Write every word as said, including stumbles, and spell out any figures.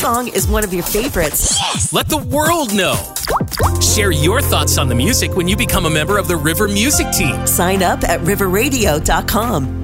song is one of your favorites, let the world know. Share your thoughts on the music when you become a member of the River Music Team. Sign up at river radio dot com.